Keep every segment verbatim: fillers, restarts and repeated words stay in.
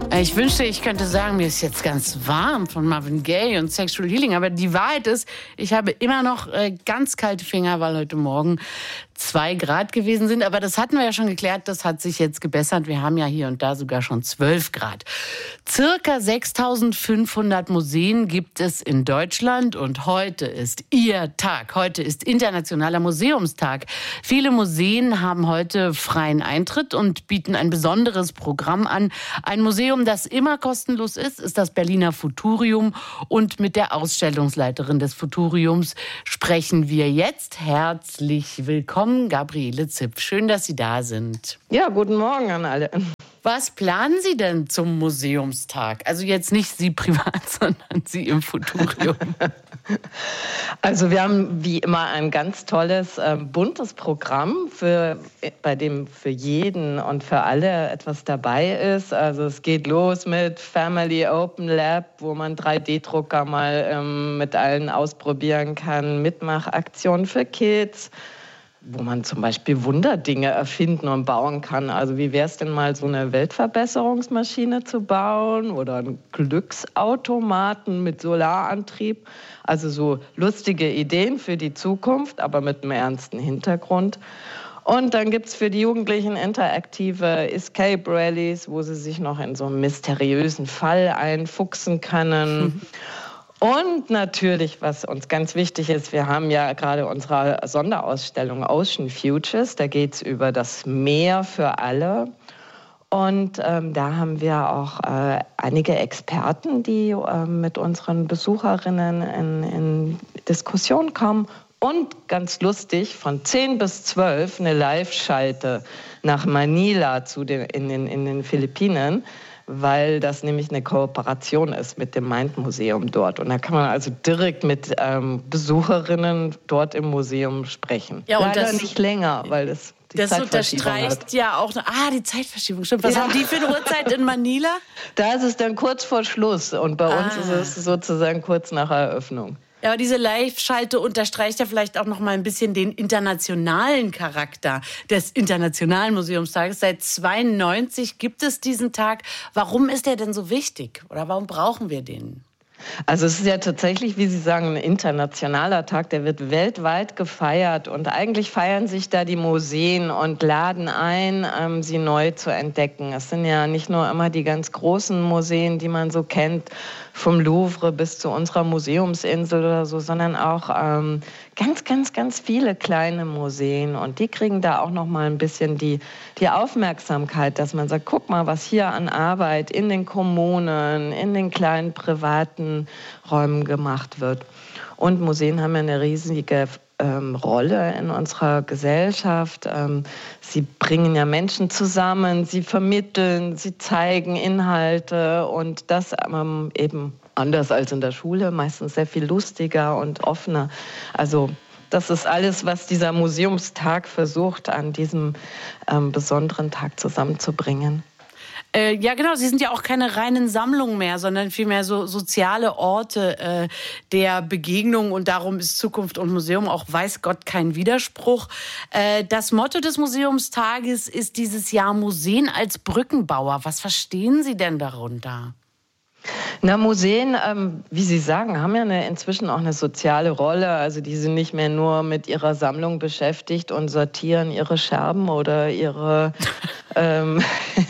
Ich wünschte, ich könnte sagen, mir ist jetzt ganz warm von Marvin Gaye und Sexual Healing. Aber die Wahrheit ist, ich habe immer noch äh, ganz kalte Finger, weil heute Morgen zwei Grad gewesen sind. Aber das hatten wir ja schon geklärt, das hat sich jetzt gebessert. Wir haben ja hier und da sogar schon zwölf Grad. Circa sechstausendfünfhundert Museen gibt es in Deutschland. Und heute ist Ihr Tag. Heute ist Internationaler Museumstag. Viele Museen haben heute freien Eintritt und bieten ein besonderes Programm an. Ein Museum, das immer kostenlos ist, ist das Berliner Futurium. Und mit der Ausstellungsleiterin des Futuriums sprechen wir jetzt. Herzlich willkommen, Gabriele Zipf. Schön, dass Sie da sind. Ja, guten Morgen an alle. Was planen Sie denn zum Museumstag? Also jetzt nicht Sie privat, sondern Sie im Futurium. Also wir haben wie immer ein ganz tolles, äh, buntes Programm, für, bei dem für jeden und für alle etwas dabei ist. Also es geht los mit Family Open Lab, wo man drei D Drucker mal ähm, mit allen ausprobieren kann, Mitmachaktionen für Kids, wo man zum Beispiel Wunderdinge erfinden und bauen kann. Also wie wäre es denn mal, so eine Weltverbesserungsmaschine zu bauen oder einen Glücksautomaten mit Solarantrieb. Also so lustige Ideen für die Zukunft, aber mit einem ernsten Hintergrund. Und dann gibt es für die Jugendlichen interaktive Escape Rallies, wo sie sich noch in so einen mysteriösen Fall einfuchsen können. Und natürlich, was uns ganz wichtig ist, wir haben ja gerade unsere Sonderausstellung Ocean Futures, da geht es über das Meer für alle. Und ähm, da haben wir auch äh, einige Experten, die äh, mit unseren Besucherinnen in, in Diskussion kommen. Und ganz lustig, von zehn bis zwölf eine Live-Schalte nach Manila zu den, in, den, in den Philippinen, weil das nämlich eine Kooperation ist mit dem Mind-Museum dort. Und da kann man also direkt mit ähm, Besucherinnen dort im Museum sprechen. Ja, und leider das, nicht länger, weil das die das Zeitverschiebung unterstreicht hat. ja auch... Ah, die Zeitverschiebung, stimmt. Was Ja. haben die für eine Uhrzeit in Manila? Da ist es dann kurz vor Schluss und bei Ah. uns ist es sozusagen kurz nach Eröffnung. Ja, aber diese Live-Schalte unterstreicht ja vielleicht auch noch mal ein bisschen den internationalen Charakter des Internationalen Museumstages. Seit zweiundneunzig gibt es diesen Tag. Warum ist der denn so wichtig? Oder warum brauchen wir den? Also es ist ja tatsächlich, wie Sie sagen, ein internationaler Tag, der wird weltweit gefeiert und eigentlich feiern sich da die Museen und laden ein, ähm, sie neu zu entdecken. Es sind ja nicht nur immer die ganz großen Museen, die man so kennt, vom Louvre bis zu unserer Museumsinsel oder so, sondern auch ähm, ganz, ganz, ganz viele kleine Museen und die kriegen da auch noch mal ein bisschen die, die Aufmerksamkeit, dass man sagt, guck mal, was hier an Arbeit in den Kommunen, in den kleinen privaten Räumen gemacht wird. Und Museen haben ja eine riesige ähm, Rolle in unserer Gesellschaft. Ähm, sie bringen ja Menschen zusammen, sie vermitteln, sie zeigen Inhalte und das ähm, eben anders als in der Schule, meistens sehr viel lustiger und offener. Also das ist alles, was dieser Museumstag versucht, an diesem ähm, besonderen Tag zusammenzubringen. Äh, ja, genau. Sie sind ja auch keine reinen Sammlungen mehr, sondern vielmehr so soziale Orte äh, der Begegnung. Und darum ist Zukunft und Museum auch, weiß Gott, kein Widerspruch. Äh, das Motto des Museumstages ist dieses Jahr Museen als Brückenbauer. Was verstehen Sie denn darunter? Na, Museen, ähm, wie Sie sagen, haben ja eine, inzwischen auch eine soziale Rolle. Also die sind nicht mehr nur mit ihrer Sammlung beschäftigt und sortieren ihre Scherben oder ihre ähm,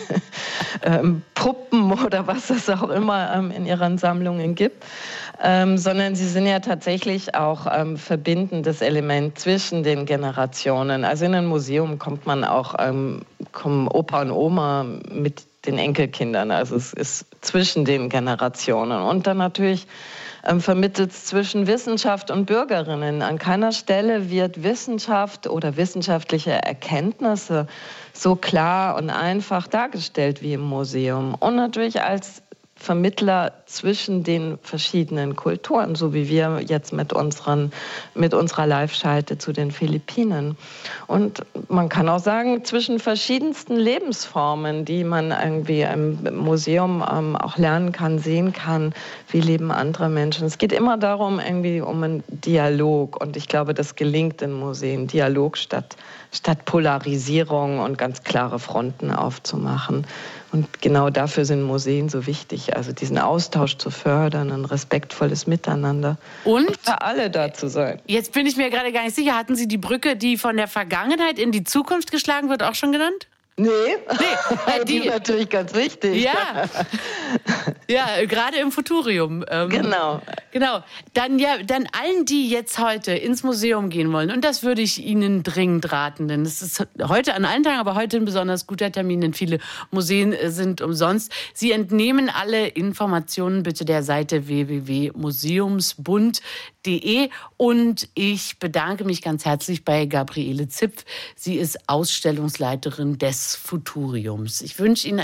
ähm, Puppen oder was es auch immer ähm, in ihren Sammlungen gibt. Ähm, sondern sie sind ja tatsächlich auch ähm, verbindendes Element zwischen den Generationen. Also in ein Museum kommt man auch, ähm, kommen Opa und Oma mit den Enkelkindern. Also es ist zwischen den Generationen. Und dann natürlich ähm, vermittelt es zwischen Wissenschaft und Bürgerinnen. An keiner Stelle wird Wissenschaft oder wissenschaftliche Erkenntnisse so klar und einfach dargestellt wie im Museum. Und natürlich als Vermittler zwischen den verschiedenen Kulturen, so wie wir jetzt mit, unseren, mit unserer Live-Schalte zu den Philippinen. Und man kann auch sagen, zwischen verschiedensten Lebensformen, die man irgendwie im Museum ähm, auch lernen kann, sehen kann, wie leben andere Menschen. Es geht immer darum, irgendwie um einen Dialog. Und ich glaube, das gelingt in Museen, Dialog statt, statt Polarisierung und ganz klare Fronten aufzumachen. Und genau dafür sind Museen so wichtig, also diesen Austausch zu fördern, ein respektvolles Miteinander. Und? Und für alle da zu sein. Jetzt bin ich mir gerade gar nicht sicher, hatten Sie die Brücke, die von der Vergangenheit in die Zukunft geschlagen wird, auch schon genannt? Nee, nee die, die ist natürlich ganz wichtig. Ja, ja, gerade im Futurium. Ähm, genau. Genau. Dann ja, dann allen, die jetzt heute ins Museum gehen wollen, und das würde ich Ihnen dringend raten, denn es ist heute an allen Tagen, aber heute ein besonders guter Termin, denn viele Museen sind umsonst. Sie entnehmen alle Informationen bitte der Seite w w w punkt museumsbund punkt de und ich bedanke mich ganz herzlich bei Gabriele Zipf. Sie ist Ausstellungsleiterin des Futuriums. Ich wünsche Ihnen